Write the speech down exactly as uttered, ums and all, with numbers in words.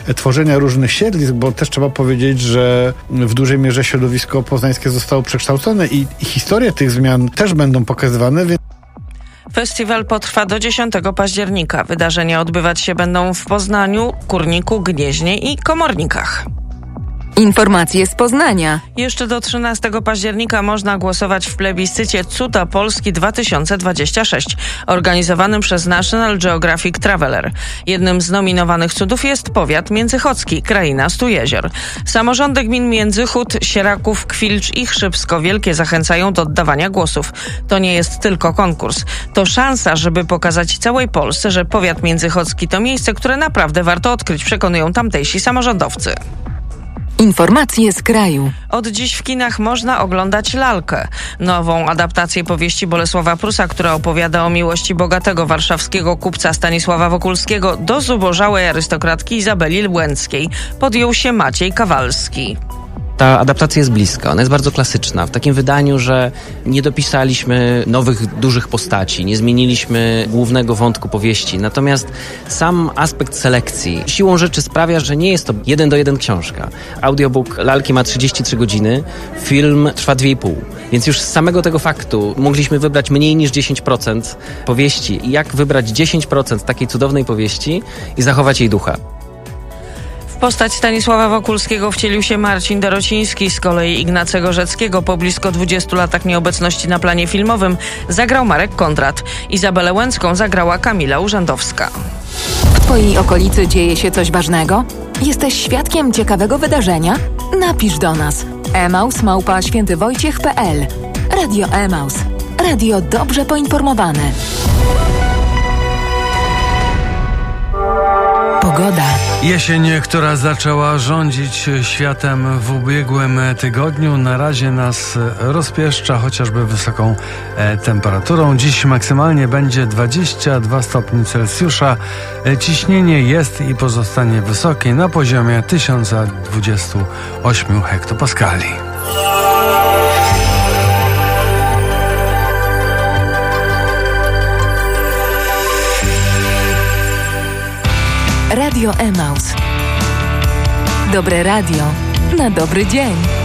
tworzenia różnych siedlisk, bo też trzeba powiedzieć, że w dużej mierze środowisko poznańskie zostało przekształcone i, i historie tych zmian też będą pokazywane, więc Festiwal potrwa do dziesiątego października. Wydarzenia odbywać się będą w Poznaniu, Kurniku, Gnieźnie i Komornikach. Informacje z Poznania. Jeszcze do trzynastego października można głosować w plebiscycie Cuda Polski dwa tysiące dwudziesty szósty, organizowanym przez National Geographic Traveler. Jednym z nominowanych cudów jest powiat międzychodzki, kraina stu jezior. Samorządy gmin Międzychód, Sieraków, Kwilcz i Chrzybsko Wielkie zachęcają do oddawania głosów. To nie jest tylko konkurs. To szansa, żeby pokazać całej Polsce, że powiat międzychodzki to miejsce, które naprawdę warto odkryć, przekonują tamtejsi samorządowcy. Informacje z kraju. Od dziś w kinach można oglądać Lalkę. Nową adaptację powieści Bolesława Prusa, która opowiada o miłości bogatego warszawskiego kupca Stanisława Wokulskiego do zubożałej arystokratki Izabeli Łęckiej podjął się Maciej Kawalski. Ta adaptacja jest bliska, ona jest bardzo klasyczna, w takim wydaniu, że nie dopisaliśmy nowych, dużych postaci, nie zmieniliśmy głównego wątku powieści, natomiast sam aspekt selekcji siłą rzeczy sprawia, że nie jest to jeden do jeden książka. Audiobook Lalki ma trzydzieści trzy godziny, film trwa dwie i pół, więc już z samego tego faktu mogliśmy wybrać mniej niż dziesięć procent powieści i jak wybrać dziesięć procent takiej cudownej powieści i zachować jej ducha. W postać Stanisława Wokulskiego wcielił się Marcin Dorociński, z kolei Ignacego Rzeckiego po blisko dwudziestu latach nieobecności na planie filmowym zagrał Marek Kondrat. Izabelę Łęcką zagrała Kamila Urzędowska. W Twojej okolicy dzieje się coś ważnego? Jesteś świadkiem ciekawego wydarzenia? Napisz do nas. emaus małpa świętywojciech kropka pe el. Radio Emaus. Radio dobrze poinformowane. Pogoda. Jesień, która zaczęła rządzić światem w ubiegłym tygodniu, na razie nas rozpieszcza chociażby wysoką e, temperaturą. Dziś maksymalnie będzie dwadzieścia dwa stopnie Celsjusza. E, ciśnienie jest i pozostanie wysokie na poziomie tysiąc dwadzieścia osiem hektopaskali. Radio Emaus. Dobre radio na dobry dzień.